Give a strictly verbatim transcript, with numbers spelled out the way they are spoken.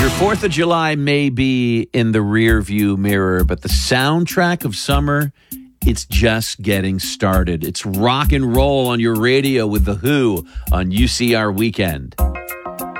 fourth of July may be in the rear view mirror, but the soundtrack of summer, it's just getting started. It's rock and roll on your radio with The Who on U C R Weekend.